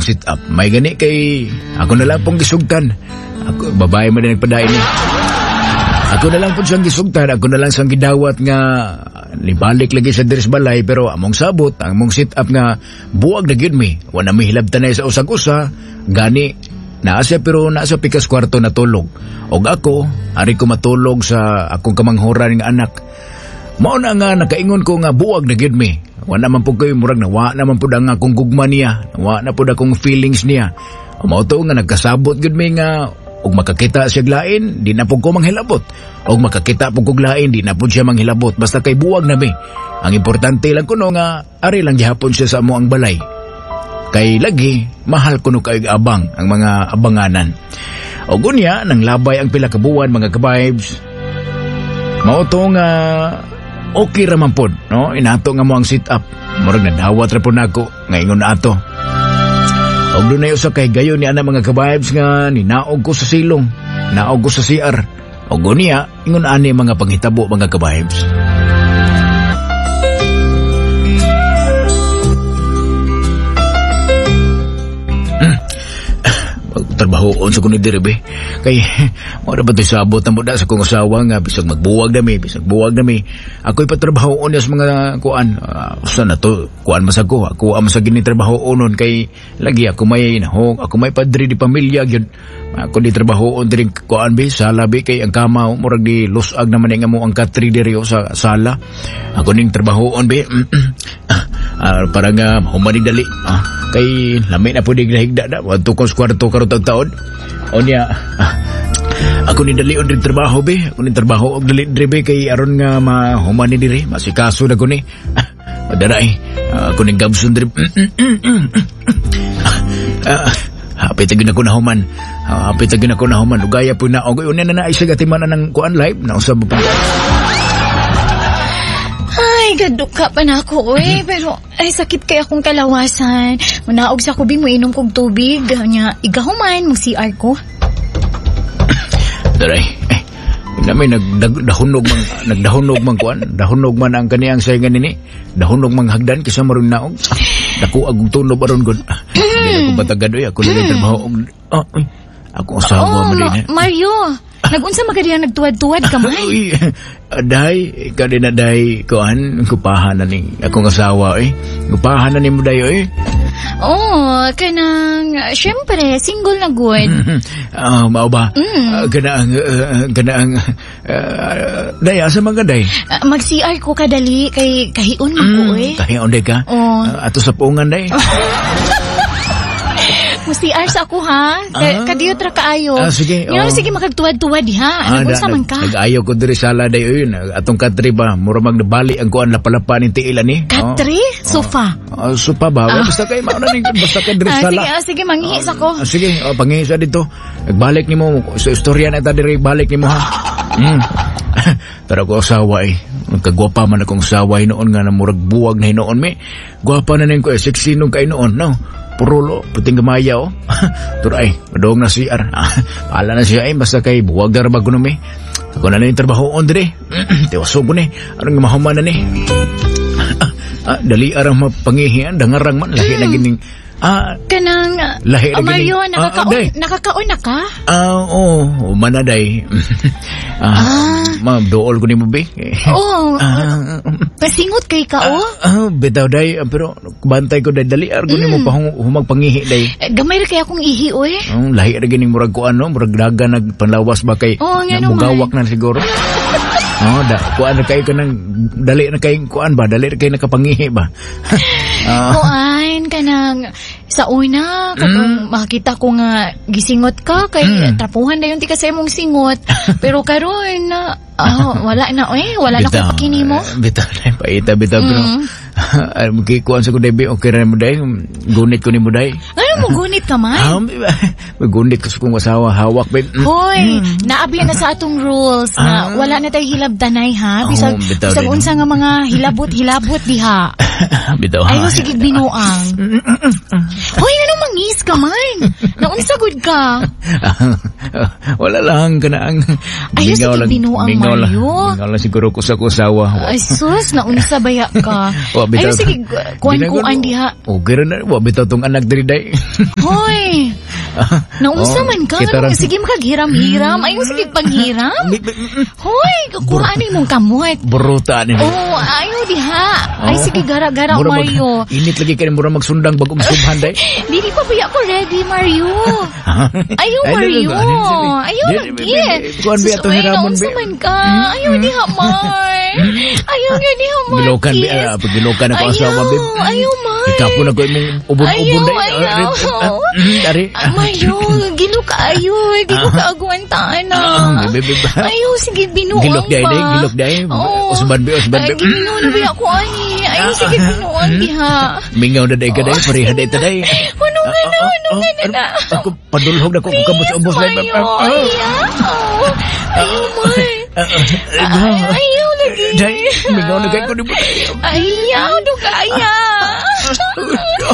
sit up. May gani kay ako na lang pong gisugtan. Ako babae man din nagpadayon ni. Ako na lang po siyang gisugtan, ako na lang siyang gidawat nga nibalik lagi sa diris balay, pero among sabot, among sit up nga buwag na gyud mi. Wala mi hilabtanay sa usag-usa, gani naasa pero nasa pikas kwarto na tulog. Og ako, ari ko matulog sa akong kamanghuran nga anak. Mao na nga nakaingon ko nga buwag na gyud mi. Wala naman po kayo murag na wa naman po ang akong gugma niya, wa na po akong feelings niya. Mao to nga nagkasabot gyud mi nga og makakita siya glain, di na po ko manghilabot. Og makakita po ko glain, di na po siya manghilabot. Basta kay buwag na mi. Ang importante lang kuno nga, ari lang gihapon siya sa amo ang balay. Kay lagi, mahal kuno kay abang ang mga abanganan. Og unya, nang labay ang pila ka buwan, mga ka-vibes. Mao to nga, okay raman po, no? Inato nga mo ang sit-up. Murag nadawat ra po nako, ngayon na ato. Og doon na usa kay gayon ni ana mga ka-vibes nga ninaog ko sa silong, naog ko sa CR. Og unya, ingon ani mga panghitabo mga ka-vibes. Trabahoon sa kuno diri be. Kay mao ba to'y sabot na muda sa kong asawa nga bisag magbuwag nami. Ako'y patrabahoon niya sa mga kuan. Usa na to, kuan masag ko. Ako ang masag ni trabahoon kay lagi ako may nahog, ako may padre di pamilya gyud. Ako di trabahoon diri kuan be, sala be kay ang kama murag di lusag naman nga mo ang katri diri sa sala. Ako ning trabahoon be. Para nga humanig dali. Kay lamay na po di higda na. Wadto ko sa kwarto karong taon. O niya, ako ni dali on rin trabaho be. Ako ni trabaho og dali be kay aron nga mahumani diri. Masikaso na ko ni. Madaray. Ako ni gabson diri. Hapit agin ako na human. Ugaya po na. Og una na isagatiman na ng kuan live. Nausab po. Ay, gaduka pa na ako, pero ay sakit kaya akong kalawasan. Manaog sa kubi mo inom kong tubig. Nya, igahuman, mag-CR ko. Daray, may nagdahunog man kuan. Dahunog man ang kaniyang sayangan nini. Dahunog man hagdan, kisa maroon naog. Dako agong tunob aron gud. Hindi ako batagad, ako nilay trabaho. Ako asawa mo din. Mario, nagunsa magadiyan nagtuwad-tuwad ka man. Uy, day, ikaw din na day, kuhan, kupahan na ni akong asawa, kupahan na ni mo day, Oh, kanang, syempre, single na good. Mao ba? Kanang, day, asa mga day? Mag-CR ko kadali, kay kahiun man ko, Kahiun day ka? Ato sa pungan day? Mag-CR sa ako, ha? Kadiyot ra kaayo. Sige. Sige, makagtuwad-tuwad, ha? Ano sa man ka? Nag-ayaw ko diri sala day, atong katri ba? Mura magnabali ang kuan lapalapa ni tiila ni. Katri? Sofa? Sofa ba? Basta kay mauna ni, basta kay diri sala. Sige, mangihis ako. Sige, pangihis dito. Nagbalik ni mo, sa istorya na ita diri, balik ni mo, ha? Tara ko asawa, Nagkagwapa man akong asawa hinoon nga na murag buwag na hinoon me. Gwapa na nin ko, sexy nung kay noon, no? Purulo, puting gamaya, Turay, madong na CR. Paala na siya, basta kay buwag na rabag ko na may. Ako na yung trabaho on dire. Tiwasog ko ni. Anong mahuman na ni? Dali arang mapangihian, dangarang man, lahi na gining. Kanang, lahi na Mario, gining. nakakaon na ka? Oo, manaday. Ma'am, dool ko ni mo, be. Pasingot kay ka, Bitaw, day. Pero, bantay ko, day. Dali, argo ni mo pa humagpangihi, day. Gamay rin kaya akong ihi, Lahi na gining murag ko, murag daga nagpanlawas ba kay mugawak na siguro. Kuan na kayo ka nang, dali na kayo, kuan ba? Dali na kayo nakapangihi ba? Kuan ka nang, sa una, katong makita ko nga gisingot ka, kay trapuhan na yung tika sa imong singot. Pero karon wala na, wala na ko pakini mo. Bitaw na, paita, pero, magkikuan sa ko, Debbie, okay na mo, day. Gunit ko ni mo, day. Ano mo, gunit ka man? Gunit ko sa kong asawa, hawak, babe. Hoy, naabli na sa atong rules na wala na tayo hilabdanay, ha? Bisag unsa nga mga hilabot diha. Bitaw, ayaw sige binuang. Hoy, ano mangis ka man? Naunsagod ka. Wala lang ka na ang... Ayaw, sige, binuang Mario. Mingaw lang siguro ko sa kusawa. Ay, sus, naunsa baya ka. Ayaw, sige, kuan diha. Okay rin na, wabitaw tong anak diri day. Hoy, naunsa man ka. Sige, makaghiram-hiram. Ayaw, sige, paghiram. Hoy, kukuhaan mong kamot. Buruta ni. Oh, ayaw diha. Ay, sige, gara-gara, Mario. Init lagi ka mura magsundang bagong subhan day. Dili pa ba ako ready, Mario? Ayaw, Mario. Ayaw lagi. Kuan biya to hiramon be. Naunsa man ka. Ayaw diha, Mar. Ayaw nga diha, Mar. Gilokan biya, gilokan ako asawa be. Ayaw, Mar. Ikaw na ko imong ubon-ubon day. Dari. Mario, gilok ayo. Gilok aguan taana. Ayaw, sige, binuang ba. Gilok day. Usban be. Ginuon na biya ko ani. Ayaw, sige, binuang diha. Mingaw na day ka day. Pariha day ta day. Ano nga na. Ako padulhog na ko kabus-ubos day. Ayaw, Mar. Ayaw lagi. Day, mingaw na kay ko ni mo day. Ayaw, dugaya.